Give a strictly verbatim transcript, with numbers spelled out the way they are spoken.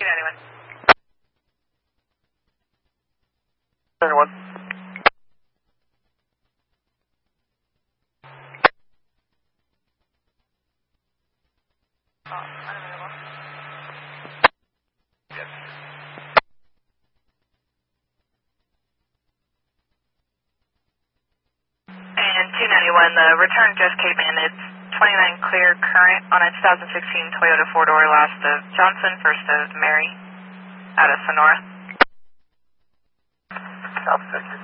two ninety-one. Anyone? Oh, unavailable. Yes. And two ninety-one, the return just came in. It's twenty-nine clear current on a two thousand sixteen Toyota four-door, last of Johnson, first of Mary, out of Sonora. South six.